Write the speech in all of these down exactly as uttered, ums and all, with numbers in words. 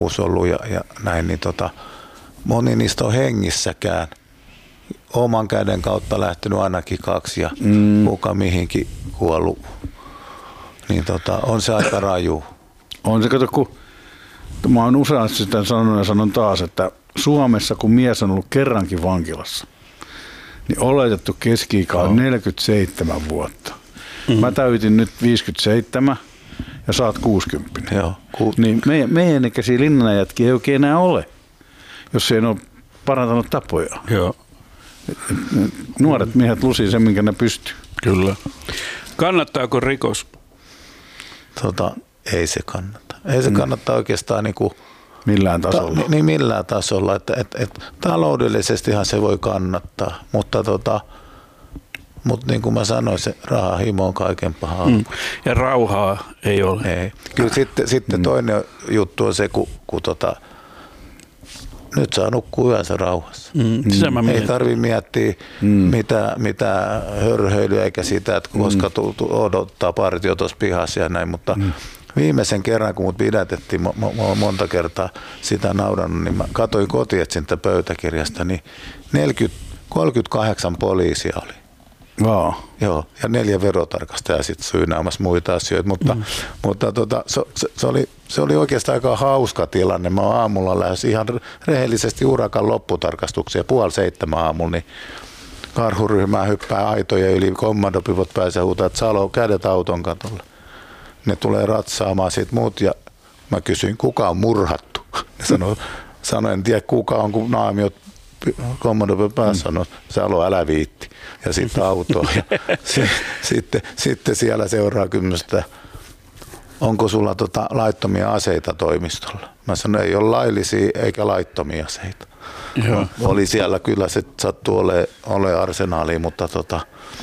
ollut ja, ja näin, niin tota, moni niistä on hengissäkään. Oman käden kautta lähtenyt ainakin kaksi ja mm. kuka mihinkin kuollut. Niin tota, on se aika raju. On se, kato, kun mä oon useasti sitä sanonut ja sanon taas, että Suomessa kun mies on ollut kerrankin vankilassa, niin oletettu keski-ikä on neljäkymmentäseitsemän vuotta. Mm. Mä täytin nyt viisikymmentäseitsemän ja sä oot kuusikymmentä. Joo, ku... Niin meidän, meidän ikäisiä linnanajatkin ei oikein enää ole, jos ei ole parantanut tapoja. Joo. Nuoret miehet lusii sen, minkä ne pystyy. Kyllä. Kannattaako rikos? Tota, ei se kannata. Ei se kannata oikeastaan niinku, millään tasolla. Ta, niin millään tasolla. Että, et, et, taloudellisestihan se voi kannattaa, mutta tota, mut niin kuin mä sanoin, se rahahimo on kaiken pahaa. Mm. Ja rauhaa ei ole. Ei. Kyllä sitten, sitten mm. toinen juttu on se, kun, kun tota, nyt saa nukkua yönsä rauhassa. Mm. Ei tarvitse miettiä mm. mitä, mitä hörhöilyä eikä sitä, että koska mm. tu, tu, odottaa partio tuossa pihassa ja näin, mutta mm. viimeisen kerran, kun mut pidätettiin, mä, mä olen monta kertaa sitä naurannut, niin mä katsoin kotietsintä pöytäkirjasta, niin neljäkymmentä, kolmekymmentäkahdeksan poliisia oli. Wow. Joo, ja neljä verotarkastajaa sitten syynäämässä muita asioita, mutta, mm. mutta tota, se, se, oli, se oli oikeastaan aika hauska tilanne. Mä oon aamulla lähes ihan rehellisesti urakan lopputarkastuksia, puoli seitsemän aamulla, niin karhuryhmää hyppää aitoja yli, kommandopivot pääsee huutaa, että Salo, kädet auton katolle. Ne tulee ratsaamaan sit muut ja mä kysyin, kuka on murhattu. Ne sanoi, sanoi en tiedä kuka on, kun naamiot kommandopivot päässä sanoi, Salo, älä viitti. Ja sitten autoon. Ja se, sitten, sitten siellä seuraa kymmenestä, onko sulla tota laittomia aseita toimistolla? Mä sanoin, ei ole laillisia eikä laittomia aseita. Joo. Oli siellä kyllä, se sattui ole, ole arsenaali, mutta, tota,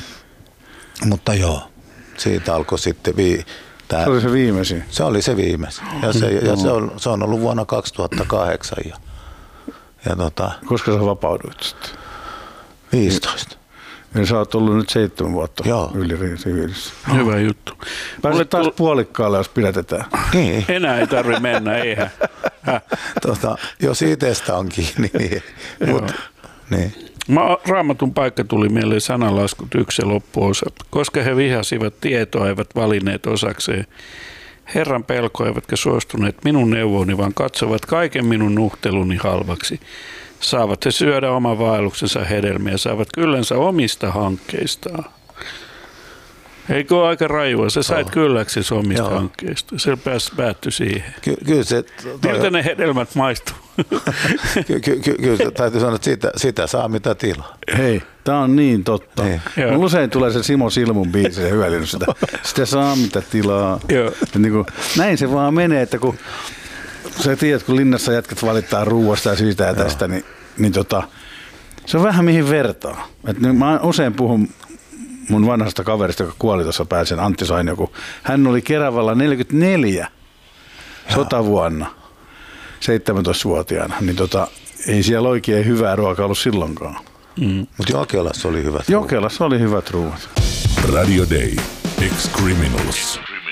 mutta joo, siitä alkoi sitten vii, tää, se oli se viimeisin. Se oli se viimeisin. Ja se, ja se, on, se on ollut vuonna kaksituhattakahdeksan. Ja, ja tota, koska sä vapauduit sitten? viisitoista. Ja sä oot ollut nyt seitsemän vuotta Joo. yli siviilissä. Hyvä juttu. Pääsit taas puolikkaalle, jos pidätetään. Niin. Enää ei tarvitse mennä, eihän. Tota, jos itsestä on kiinni, niin. Mut, niin. Mä, Raamatun paikka tuli mieleen sananlaskut yksi ja loppuosa. Koska he vihasivat tietoa, eivät valinneet osakseen Herran pelkoa, eivätkä suostuneet minun neuvoni, vaan katsovat kaiken minun nuhteluni halvaksi. Saavat he syödä oman vaelluksensa hedelmiä, saavat kyllänsä omista hankkeistaan. Eikö ole aika rajua? Sä sait kylläksi omista Joo. hankkeista. Se pääs päättyi siihen. Ky- kyllä se... Toi... Miltä ne hedelmät maistuu? ky- ky- ky- kyllä täytyy sanoa, että sitä, sitä saa mitä tilaa. Hei, tää on niin totta. Mulla usein tulee se Simo Silmun biisi ja hyvälinyt sitä. Sitä saa mitä tilaa. Niin kuin, näin se vaan menee, että kun... Sä tiedät, kun linnassa jätkät valittaa ruuasta ja siitä ja tästä, niin, niin tota, se on vähän mihin vertaa. Et mä usein puhun mun vanhasta kaverista, joka kuoli tuossa pääsen, Antti Sainio, kun hän oli Keravalla neljäkymmentäneljä Joo. sotavuonna, seitsemäntoistavuotiaana, niin tota, ei siellä oikein hyvää ruokaa ollut silloinkaan. Mm. Mutta Jokelassa oli hyvät Jokelassa oli hyvät ruuat. Radio Day. Ex-Criminals.